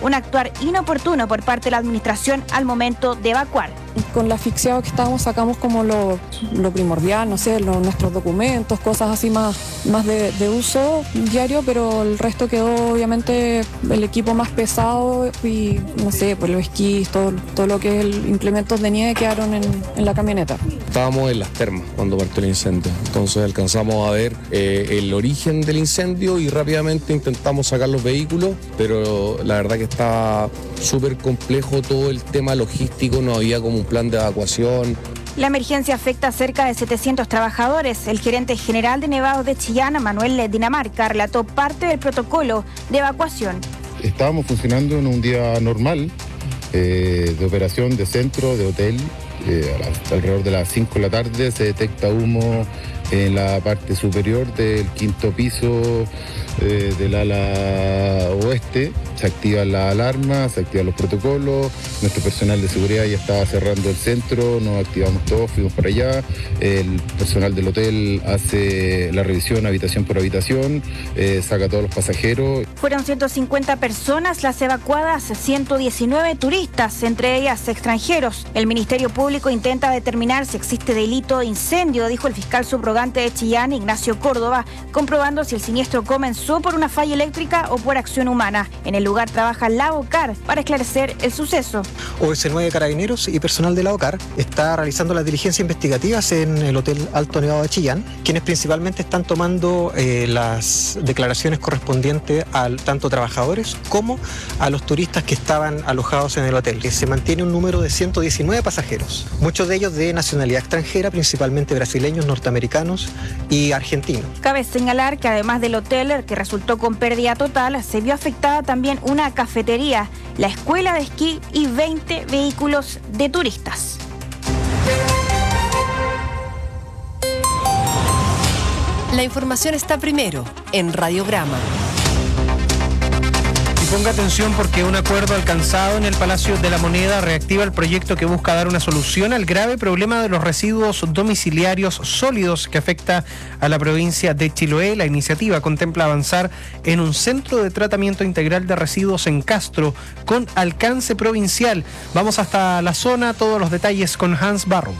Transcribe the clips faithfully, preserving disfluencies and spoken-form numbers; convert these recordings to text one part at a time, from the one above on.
un actuar inoportuno por parte de la administración al momento de evacuar. Con la asfixiado que estábamos sacamos como lo, lo primordial, no sé, lo, nuestros documentos, cosas así más, más de, de uso diario, pero el resto quedó obviamente el equipo más pesado y no sé, pues los esquís, todo, todo lo que es el implementos de nieve quedaron en, en la camioneta. Estábamos en las termas cuando partió el incendio, entonces alcanzamos a ver eh, el origen del incendio y rápidamente intentamos sacar los vehículos, pero la verdad que estaba súper complejo todo el tema logístico, no había como un plan de evacuación. La emergencia afecta a cerca de setecientos trabajadores. El gerente general de Nevados de Chillán, Manuel Dinamarca, relató parte del protocolo de evacuación. Estábamos funcionando en un día normal eh, de operación de centro, de hotel. Eh, a las, alrededor de las cinco de la tarde se detecta humo en la parte superior del quinto piso eh, del ala oeste. Se activan las alarmas, se activan los protocolos, nuestro personal de seguridad ya estaba cerrando el centro, nos activamos todos, fuimos para allá, el personal del hotel hace la revisión habitación por habitación, eh, saca a todos los pasajeros. Fueron ciento cincuenta personas las evacuadas, ciento diecinueve turistas, entre ellas extranjeros. El Ministerio Público intenta determinar si existe delito de incendio, dijo el fiscal subrogante de Chillán, Ignacio Córdoba, comprobando si el siniestro comenzó por una falla eléctrica o por acción humana. En el lugar trabaja la OCAR para esclarecer el suceso. O S nueve Carabineros y personal de la OCAR está realizando las diligencias investigativas en el Hotel Alto Nevado de Chillán, quienes principalmente están tomando eh, las declaraciones correspondientes a tanto trabajadores como a los turistas que estaban alojados en el hotel. Se mantiene un número de ciento diecinueve pasajeros, muchos de ellos de nacionalidad extranjera, principalmente brasileños, norteamericanos y argentinos. Cabe señalar que además del hotel, que resultó con pérdida total, se vio afectada también una cafetería, la escuela de esquí y veinte vehículos de turistas. La información está primero en Radiograma. Ponga atención porque un acuerdo alcanzado en el Palacio de la Moneda reactiva el proyecto que busca dar una solución al grave problema de los residuos domiciliarios sólidos que afecta a la provincia de Chiloé. La iniciativa contempla avanzar en un centro de tratamiento integral de residuos en Castro con alcance provincial. Vamos hasta la zona, todos los detalles con Hans Barros.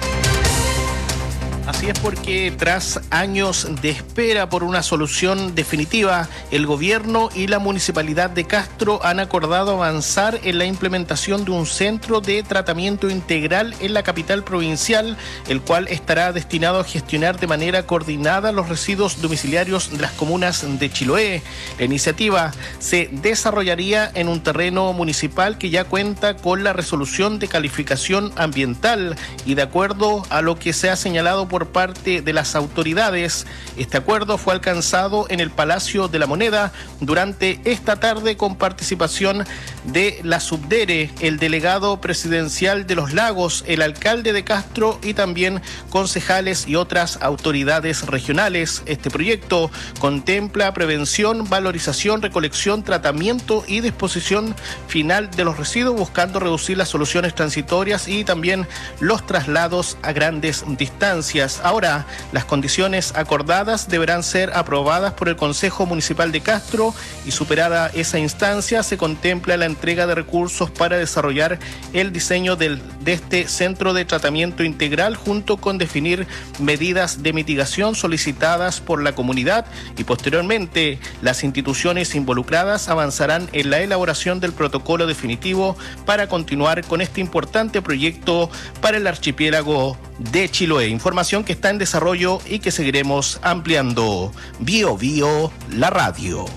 Así es, porque tras años de espera por una solución definitiva, el gobierno y la municipalidad de Castro han acordado avanzar en la implementación de un centro de tratamiento integral en la capital provincial, el cual estará destinado a gestionar de manera coordinada los residuos domiciliarios de las comunas de Chiloé. La iniciativa se desarrollaría en un terreno municipal que ya cuenta con la resolución de calificación ambiental y, de acuerdo a lo que se ha señalado por por parte de las autoridades, este acuerdo fue alcanzado en el Palacio de la Moneda durante esta tarde con participación de la Subdere, el delegado presidencial de Los Lagos, el alcalde de Castro y también concejales y otras autoridades regionales. Este proyecto contempla prevención, valorización, recolección, tratamiento y disposición final de los residuos, buscando reducir las soluciones transitorias y también los traslados a grandes distancias. Ahora, las condiciones acordadas deberán ser aprobadas por el Consejo Municipal de Castro y, superada esa instancia, se contempla la entrega de recursos para desarrollar el diseño del, de este centro de tratamiento integral, junto con definir medidas de mitigación solicitadas por la comunidad, y posteriormente las instituciones involucradas avanzarán en la elaboración del protocolo definitivo para continuar con este importante proyecto para el archipiélago de Chiloé. Información que está en desarrollo y que seguiremos ampliando. Bio Bio, la radio.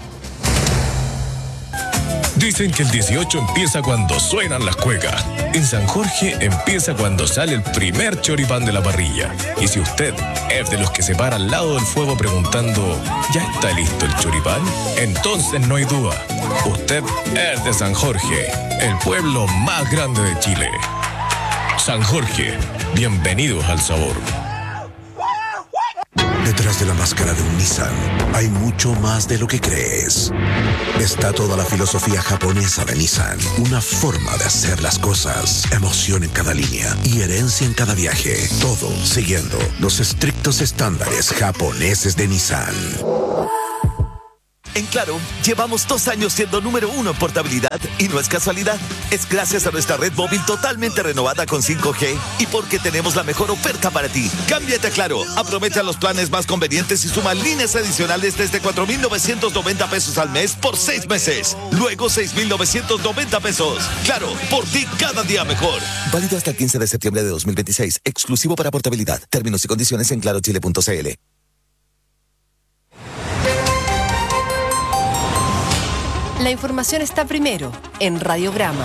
Dicen que el dieciocho empieza cuando suenan las cuecas. En San Jorge empieza cuando sale el primer choripán de la parrilla. Y si usted es de los que se para al lado del fuego preguntando, ¿ya está listo el choripán? Entonces no hay duda. Usted es de San Jorge, el pueblo más grande de Chile. San Jorge, bienvenidos al sabor. Detrás de la máscara de un Nissan hay mucho más de lo que crees. Está toda la filosofía japonesa de Nissan, una forma de hacer las cosas, emoción en cada línea y herencia en cada viaje. Todo siguiendo los estrictos estándares japoneses de Nissan. En Claro, llevamos dos años siendo número uno en portabilidad y no es casualidad. Es gracias a nuestra red móvil totalmente renovada con cinco G y porque tenemos la mejor oferta para ti. Cámbiate a Claro, aprovecha los planes más convenientes y suma líneas adicionales desde cuatro mil novecientos noventa pesos al mes por seis meses. Luego seis mil novecientos noventa pesos. Claro, por ti cada día mejor. Válido hasta el quince de septiembre de dos mil veintiséis. Exclusivo para portabilidad. Términos y condiciones en claro chile punto c l. La información está primero en Radiograma.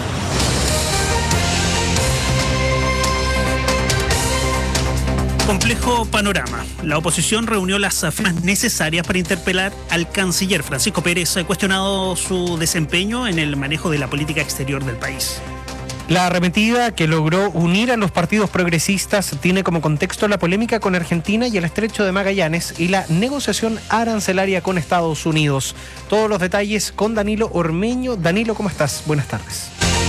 Complejo panorama. La oposición reunió las firmas necesarias para interpelar al canciller Francisco Pérez, cuestionado su desempeño en el manejo de la política exterior del país. La arremetida que logró unir a los partidos progresistas tiene como contexto la polémica con Argentina y el estrecho de Magallanes y la negociación arancelaria con Estados Unidos. Todos los detalles con Danilo Ormeño. Danilo, ¿cómo estás? Buenas tardes.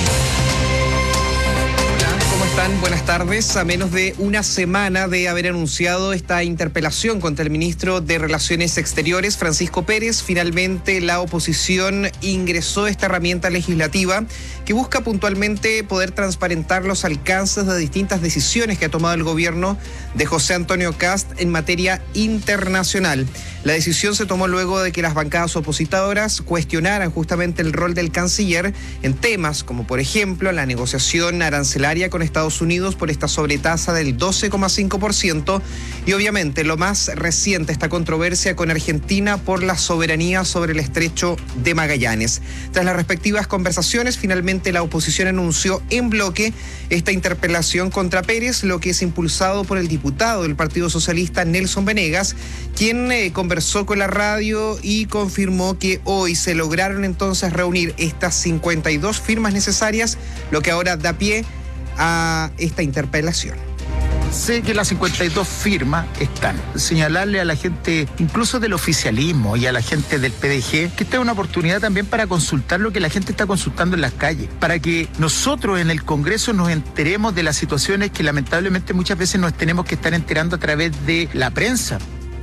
¿Cómo están? Buenas tardes. A menos de una semana de haber anunciado esta interpelación contra el ministro de Relaciones Exteriores, Francisco Pérez, finalmente la oposición ingresó esta herramienta legislativa que busca puntualmente poder transparentar los alcances de distintas decisiones que ha tomado el gobierno de José Antonio Kast en materia internacional. La decisión se tomó luego de que las bancadas opositoras cuestionaran justamente el rol del canciller en temas como, por ejemplo, la negociación arancelaria con Estados Unidos por esta sobretasa del doce coma cinco por ciento y obviamente lo más reciente, esta controversia con Argentina por la soberanía sobre el estrecho de Magallanes. Tras las respectivas conversaciones, finalmente la oposición anunció en bloque esta interpelación contra Pérez, lo que es impulsado por el diputado del Partido Socialista, Nelson Venegas, quien eh, conversó con la radio y confirmó que hoy se lograron entonces reunir estas cincuenta y dos firmas necesarias, lo que ahora da pie a esta interpelación. Sé que las cincuenta y dos firmas están. Señalarle a la gente, incluso del oficialismo y a la gente del P D G, que esta es una oportunidad también para consultar lo que la gente está consultando en las calles, para que nosotros en el Congreso nos enteremos de las situaciones que lamentablemente muchas veces nos tenemos que estar enterando a través de la prensa.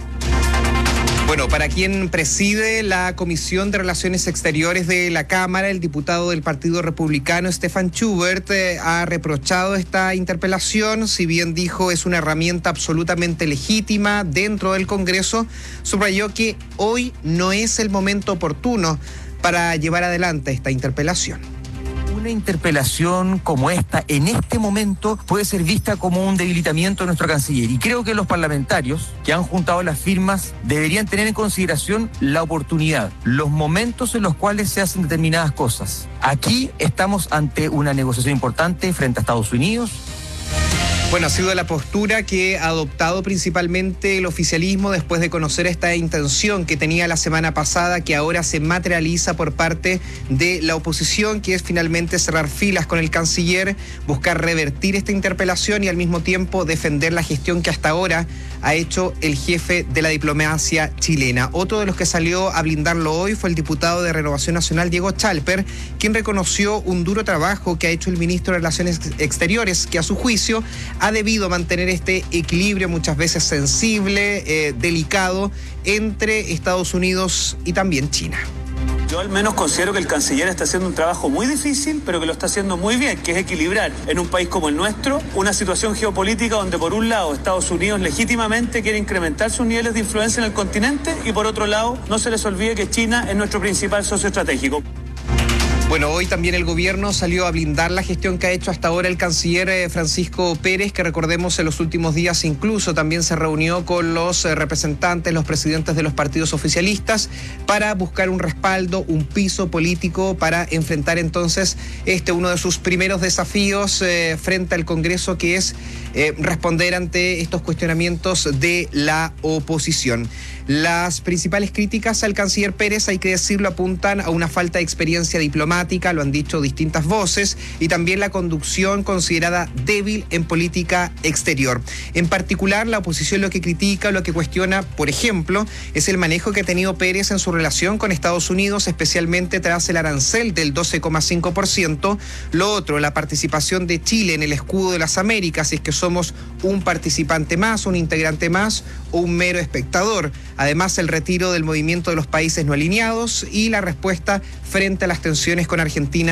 Bueno, para quien preside la Comisión de Relaciones Exteriores de la Cámara, el diputado del Partido Republicano, Stefan Schubert, eh, ha reprochado esta interpelación. Si bien dijo es una herramienta absolutamente legítima dentro del Congreso, subrayó que hoy no es el momento oportuno para llevar adelante esta interpelación. Una interpelación como esta en este momento puede ser vista como un debilitamiento de nuestro canciller, y creo que los parlamentarios que han juntado las firmas deberían tener en consideración la oportunidad, los momentos en los cuales se hacen determinadas cosas. Aquí estamos ante una negociación importante frente a Estados Unidos. Bueno, ha sido la postura que ha adoptado principalmente el oficialismo después de conocer esta intención que tenía la semana pasada, que ahora se materializa por parte de la oposición, que es finalmente cerrar filas con el canciller, buscar revertir esta interpelación y al mismo tiempo defender la gestión que hasta ahora ha hecho el jefe de la diplomacia chilena. Otro de los que salió a blindarlo hoy fue el diputado de Renovación Nacional, Diego Chalper, quien reconoció un duro trabajo que ha hecho el ministro de Relaciones Exteriores, que a su juicio ha debido mantener este equilibrio muchas veces sensible, eh, delicado, entre Estados Unidos y también China. Yo al menos considero que el canciller está haciendo un trabajo muy difícil, pero que lo está haciendo muy bien, que es equilibrar en un país como el nuestro una situación geopolítica donde por un lado Estados Unidos legítimamente quiere incrementar sus niveles de influencia en el continente y por otro lado no se les olvide que China es nuestro principal socio estratégico. Bueno, hoy también el gobierno salió a blindar la gestión que ha hecho hasta ahora el canciller eh, Francisco Pérez, que recordemos en los últimos días incluso también se reunió con los eh, representantes, los presidentes de los partidos oficialistas para buscar un respaldo, un piso político para enfrentar entonces este uno de sus primeros desafíos eh, frente al Congreso, que es eh, responder ante estos cuestionamientos de la oposición. Las principales críticas al canciller Pérez, hay que decirlo, apuntan a una falta de experiencia diplomática, lo han dicho distintas voces, y también la conducción considerada débil en política exterior. En particular, la oposición lo que critica, lo que cuestiona, por ejemplo, es el manejo que ha tenido Pérez en su relación con Estados Unidos, especialmente tras el arancel del doce coma cinco por ciento. Lo otro, la participación de Chile en el escudo de las Américas, y es que somos un participante más, un integrante más o un mero espectador. Además, el retiro del movimiento de los países no alineados y la respuesta frente a las tensiones con Argentina